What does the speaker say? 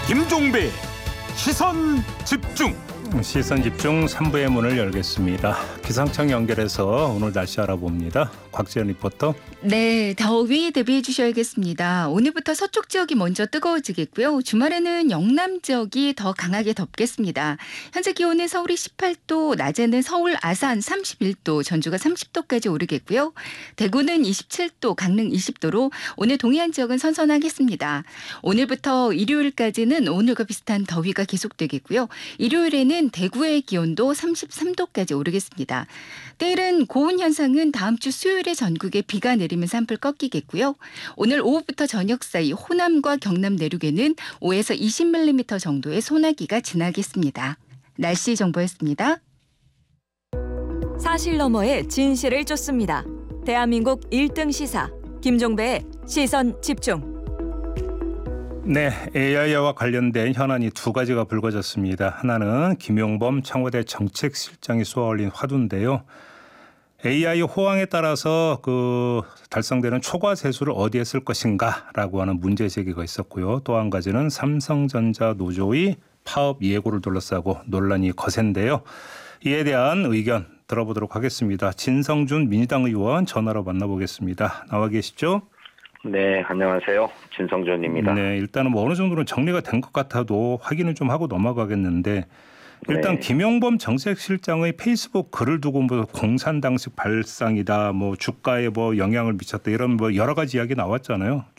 김종배 시선 집중. 시선 집중 3부의 문을 열겠습니다. 기상청 연결해서 오늘 날씨 알아봅니다. 곽지연 리포터. 네, 더위 대비해 주셔야겠습니다. 오늘부터 서쪽 지역이 먼저 뜨거워지겠고요. 주말에는 영남 지역이 더 강하게 덥겠습니다. 현재 기온은 서울이 18도, 낮에는 서울 아산 31도, 전주가 30도까지 오르겠고요. 대구는 27도, 강릉 20도로 오늘 동해안 지역은 선선하겠습니다. 오늘부터 일요일까지는 오늘과 비슷한 더위가 계속되겠고요. 일요일에는 대구의 기온도 33도까지 오르겠습니다. 때일은 고온 현상은 다음 주 수요일에 전국에 비가 내리면서 한풀 꺾이겠고요. 오늘 오후부터 저녁 사이 호남과 경남 내륙에는 5에서 20mm 정도의 소나기가 지나겠습니다. 날씨 정보였습니다. 사실 너머의 진실을 쫓습니다. 대한민국 1등 시사 김종배의 시선 집중. 네, AI와 관련된 현안이 두 가지가 불거졌습니다. 하나는 김용범 청와대 정책실장이 쏘아올린 화두인데요. AI 호황에 따라서 달성되는 초과 세수를 어디에 쓸 것인가라고 하는 문제 제기가 있었고요. 또 한 가지는 삼성전자 노조의 파업 예고를 둘러싸고 논란이 거센데요. 이에 대한 의견 들어보도록 하겠습니다. 진성준 민주당 의원 전화로 만나보겠습니다. 나와 계시죠? 네, 안녕하세요. 진성준입니다. 네, 일단은 뭐 어느 정도는 정리가 된 것 같아도 확인을 좀 하고 넘어가겠는데 일단 네. 김용범 정책실장의 페이스북 글을 두고 뭐 공산당식 발상이다, 뭐 주가에 뭐 영향을 미쳤다 이런 뭐 여러 가지 이야기 나왔잖아요.